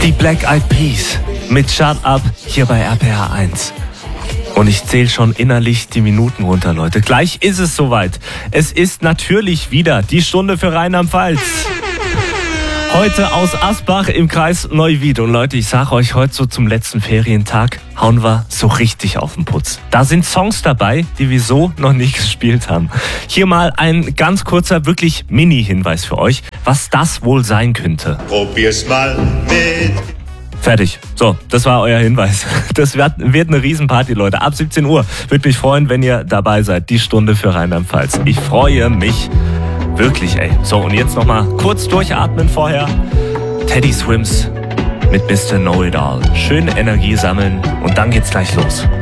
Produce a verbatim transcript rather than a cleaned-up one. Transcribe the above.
Die Black Eyed Peas mit Shut Up hier bei R P R eins. Und ich zähle schon innerlich die Minuten runter, Leute. Gleich ist es soweit. Es ist natürlich wieder die Stunde für Rheinland-Pfalz. Heute aus Asbach im Kreis Neuwied. Und Leute, ich sage euch, heute so zum letzten Ferientag hauen wir so richtig auf den Putz. Da sind Songs dabei, die wir so noch nicht gespielt haben. Hier mal ein ganz kurzer, wirklich Mini-Hinweis für euch, was das wohl sein könnte. Probier's mal mit. Fertig. So, das war euer Hinweis. Das wird, wird eine Riesenparty, Leute. Ab siebzehn Uhr. Würde mich freuen, wenn ihr dabei seid. Die Stunde für Rheinland-Pfalz. Ich freue mich wirklich, ey. So, und jetzt nochmal kurz durchatmen vorher. Teddy Swims mit Mister Know It All. Schön Energie sammeln und dann geht's gleich los.